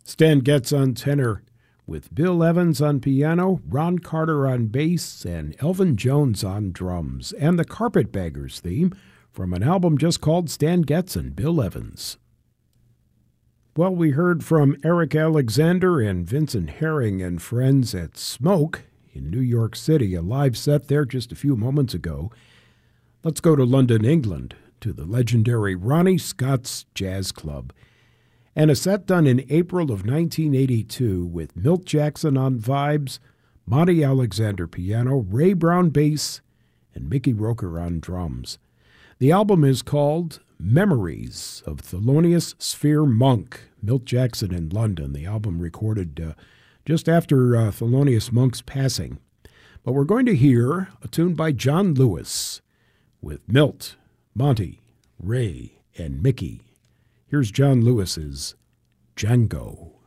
Stan Getz on tenor, with Bill Evans on piano, Ron Carter on bass, and Elvin Jones on drums, and the Carpetbaggers theme from an album just called Stan Getz and Bill Evans. Well, we heard from Eric Alexander and Vincent Herring and friends at Smoke in New York City, a live set there just a few moments ago. Let's go to London, England, to the legendary Ronnie Scott's Jazz Club, and a set done in April of 1982 with Milt Jackson on vibes, Monty Alexander piano, Ray Brown bass, and Mickey Roker on drums. The album is called Memories of Thelonious Sphere Monk, Milt Jackson in London. The album recorded just after Thelonious Monk's passing. But we're going to hear a tune by John Lewis with Milt, Monty, Ray, and Mickey. Here's John Lewis's Django.